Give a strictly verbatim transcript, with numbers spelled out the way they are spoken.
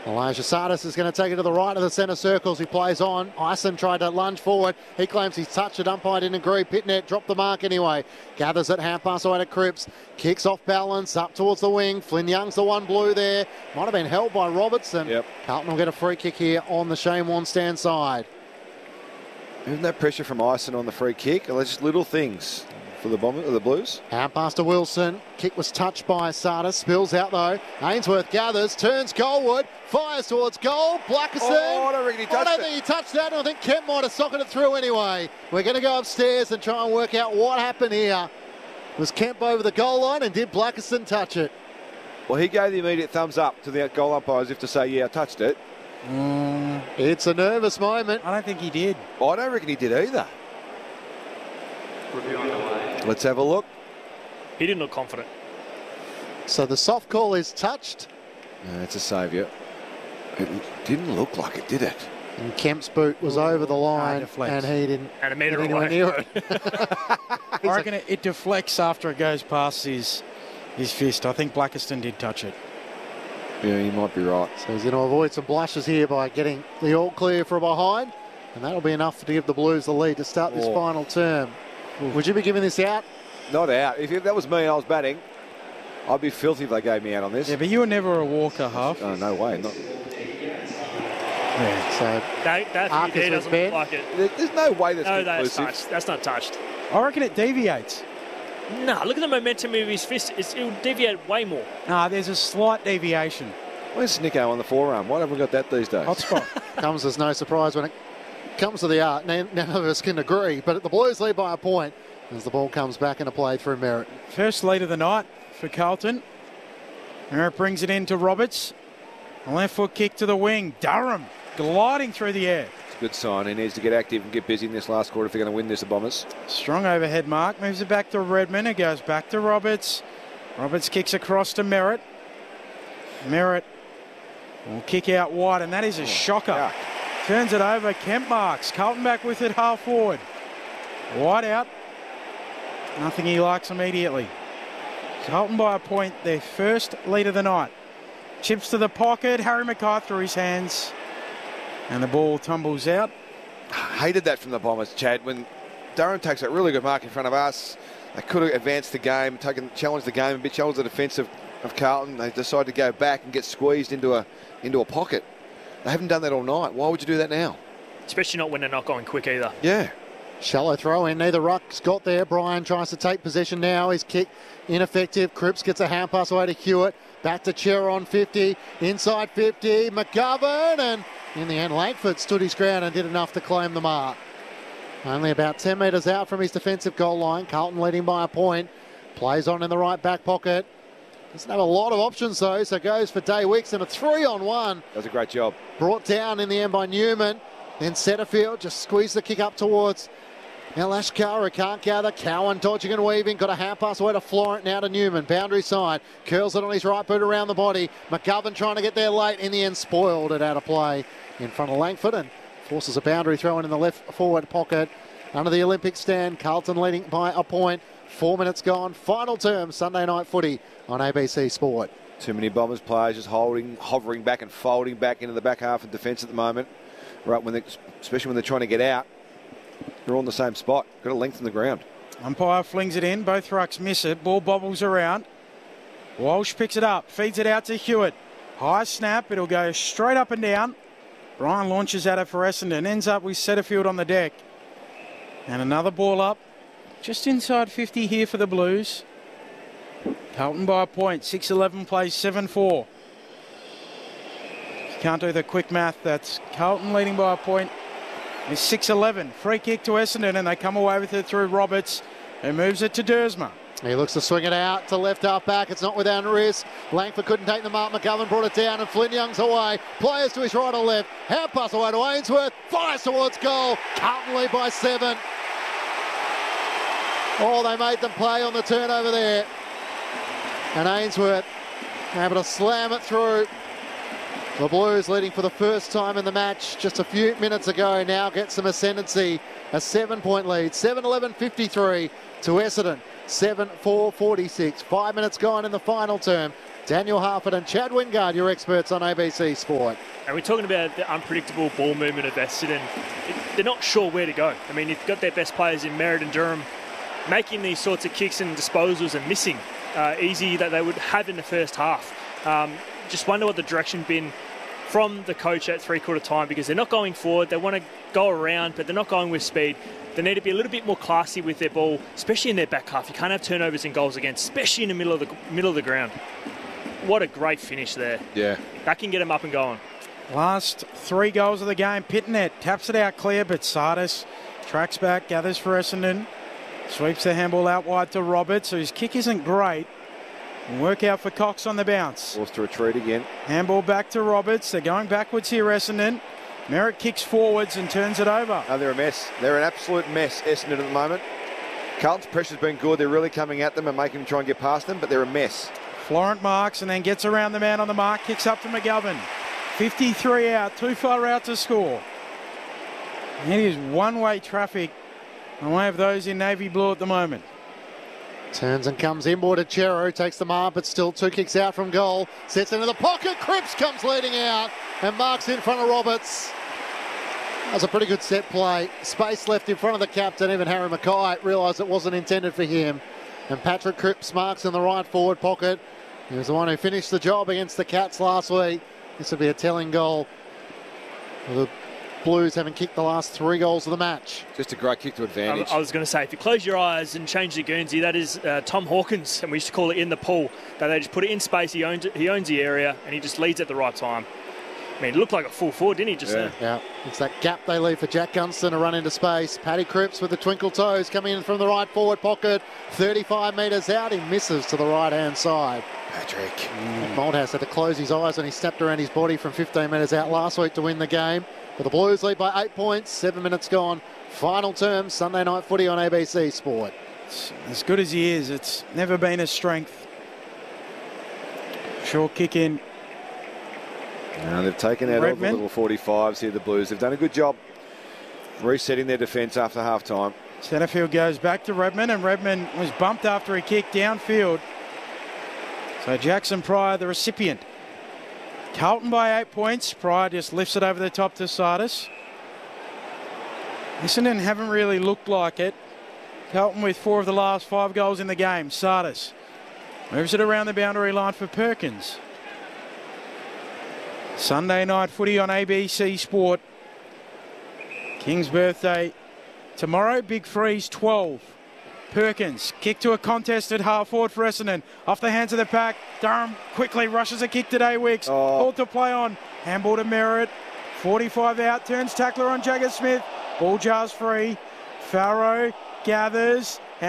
Elijah Sardis is going to take it to the right of the centre circles. He plays on. Ison tried to lunge forward. He claims he's touched it. Umpire didn't agree. Pitnet dropped the mark anyway. Gathers it half pass away to Cripps. Kicks off balance up towards the wing. Flynn Young's the one blue there. Might have been held by Robertson. Yep. Carlton will get a free kick here on the Shane Warnstand side. Isn't that pressure from Ison on the free kick? Or they're just little things for the Bombers or the Blues? Out past to Wilson. Kick was touched by Sardis. Spills out though. Ainsworth gathers, turns goalward, fires towards goal. Blackerson. Oh, I don't reckon he touched I don't it. think he touched that. I think Kemp might have socketed it through anyway. We're going to go upstairs and try and work out what happened here. Was Kemp over the goal line and did Blackerson touch it? Well, he gave the immediate thumbs up to the goal umpire as if to say, yeah, I touched it. Mm, it's a nervous moment. I don't think he did. I don't reckon he did either. Let's have a look. He didn't look confident. So the soft call is touched. No, it's a saviour. It didn't look like it, did it? And Kemp's boot was over the line, deflects. and he didn't And a metre get anywhere away. near it. I reckon it, it deflects after it goes past his his fist. I think Blackerson did touch it. Yeah, you might be right. So he's going to avoid some blushes here by getting the all clear from behind. And that'll be enough to give the Blues the lead to start this Oh. final term. Would you be giving this out? Not out. If that was me and I was batting, I'd be filthy if they gave me out on this. Yeah, but you were never a Walker half. Oh, no way. Not, Yeah. So That, that Arcus he was doesn't bad. look like it. there- there's no way that's No, that's conclusive. touched. That's not touched. I reckon it deviates. No, look at the momentum of his fist. It's, it'll deviate way more. Nah, there's a slight deviation. Where's Snicko on the forearm? Why haven't we got that these days? Hot spot. comes as no surprise when it comes to the art. None none of us can agree, but the Blues lead by a point as the ball comes back into play through Merritt. First lead of the night for Carlton. Merritt brings it in to Roberts. A left foot kick to the wing. Durham gliding through the air. It's a good sign. He needs to get active and get busy in this last quarter if they're going to win this, the Bombers. Strong overhead mark. Moves it back to Redmond. It goes back to Roberts. Roberts kicks across to Merritt. Merritt will kick out wide, and that is a shocker. yuck. Turns it over. Kemp marks. Carlton back with it half forward. Wide out. Nothing he likes immediately. Carlton by a point. Their first lead of the night. Chips to the pocket. Harry Mackay through his hands. And the ball tumbles out. Hated that from the Bombers, Chad. When Durham takes that really good mark in front of us, they could have advanced the game, taken, challenged the game a bit, challenged the defence of, of Carlton. They decide to go back and get squeezed into a into a pocket. They haven't done that all night. Why would you do that now? Especially not when they're not going quick either. Yeah. Shallow throw in. Neither ruck's got there. Bryan tries to take possession now. His kick ineffective. Cripps gets a hand pass away to Hewitt. Back to Chera on fifty. Inside fifty. McGovern. And in the end, Langford stood his ground and did enough to claim the mark. Only about ten metres out from his defensive goal line. Carlton leading by a point. Plays on in the right back pocket. Doesn't have a lot of options though, so goes for Day Wicks and a three on one. That was a great job. Brought down in the end by Newman. Then Setterfield just squeezed the kick up towards Lashkar, who can't gather. Cowan dodging and weaving. Got a hand pass away to Florent, now to Newman. Boundary side. Curls it on his right boot around the body. McGovern trying to get there late. In the end, spoiled it out of play in front of Langford and forces a boundary throw in in the left forward pocket. Under the Olympic stand, Carlton leading by a point. Four minutes gone. Final term, Sunday night footy on A B C Sport. Too many Bombers players just holding, hovering back and folding back into the back half of defence at the moment. Right, when they, especially when they're trying to get out. They're all in the same spot. Got a length in the ground. Umpire flings it in. Both rucks miss it. Ball bobbles around. Walsh picks it up. Feeds it out to Hewitt. High snap. It'll go straight up and down. Bryan launches at it for Essendon. Ends up with Setterfield on the deck. And another ball up. Just inside fifty here for the Blues. Carlton by a point. six eleven plays seven four. If you can't do the quick math, that's Carlton leading by a point. It's six eleven. Free kick to Essendon, and they come away with it through Roberts, who moves it to Dersma. He looks to swing it out to left half back. It's not without risk. Langford couldn't take the mark. McGovern brought it down, and Flynn Young's away. Players to his right or left. Hand pass away to Ainsworth. Fires towards goal. Carlton lead by seven. Oh, they made them play on the turnover there. And Ainsworth able to slam it through. The Blues leading for the first time in the match just a few minutes ago now get some ascendancy. A seven-point lead. seven eleven fifty-three to Essendon. seven four forty-six. Five minutes gone in the final term. Daniel Harford and Chad Wingard, your experts on A B C Sport. And we're talking about the unpredictable ball movement of Essendon. They're not sure where to go. I mean, you've got their best players in Merritt and Durham making these sorts of kicks and disposals and missing uh, easy that they would have in the first half. Um, just wonder what the direction been from the coach at three-quarter time, because they're not going forward. They want to go around, but they're not going with speed. They need to be a little bit more classy with their ball, especially in their back half. You can't have turnovers and goals against, especially in the middle of the middle of the ground. What a great finish there. Yeah. That can get them up and going. Last three goals of the game. Pitnet taps it out clear, but Sardis tracks back, gathers for Essendon. Sweeps the handball out wide to Roberts, whose kick isn't great. Work out for Cox on the bounce. Forced to retreat again. Handball back to Roberts. They're going backwards here, Essendon. Merritt kicks forwards and turns it over. Oh, they're a mess. They're an absolute mess, Essendon, at the moment. Carlton's pressure's been good. They're really coming at them and making them try and get past them, but they're a mess. Florent marks and then gets around the man on the mark. Kicks up to McGovern. fifty-three out. Too far out to score. It is one-way traffic. And we have those in navy blue at the moment. Turns and comes inboard to Chero, takes the mark, but still two kicks out from goal. Sets into the pocket, Cripps comes leading out and marks in front of Roberts. That was a pretty good set play. Space left in front of the captain, even Harry Mackay realised it wasn't intended for him. And Patrick Cripps marks in the right forward pocket. He was the one who finished the job against the Cats last week. This would be a telling goal. The Blues haven't kicked the last three goals of the match. Just a great kick to advantage. I, I was going to say, if you close your eyes and change the Guernsey, that is uh, Tom Hawkins, and we used to call it in the pool. That they just put it in space. He owns it, he owns the area, and he just leads at the right time. I mean, it looked like a full forward, didn't he? Just yeah. there. Yeah, it's that gap they leave for Jack Gunston to run into space. Paddy Cripps with the twinkle toes coming in from the right forward pocket. thirty-five metres out, he misses to the right-hand side. Patrick. Mm. Malthouse had to close his eyes when he stepped around his body from fifteen metres out last week to win the game. But the Blues lead by eight points, seven minutes gone. Final term, Sunday night footy on A B C Sport. As good as he is, it's never been a strength. Short kick in. Now they've taken out all the little forty-fives here, the Blues. They've done a good job resetting their defence after half-time. Centrefield goes back to Redmond, and Redmond was bumped after he kicked downfield. So Jackson Pryor, the recipient. Carlton by eight points. Pryor just lifts it over the top to Sardis. Essendon haven't really looked like it. Carlton with four of the last five goals in the game. Sardis moves it around the boundary line for Perkins. Sunday night footy on A B C Sport. King's birthday tomorrow. Big Freeze twelve. Perkins, kick to a contest at half forward for Essendon. Off the hands of the pack. Durham quickly rushes a kick to Daywicks. Oh. Ball to play on. Handball to Merritt. forty-five out. Turns tackler on Jagger Smith. Ball jars free. Farrow gathers.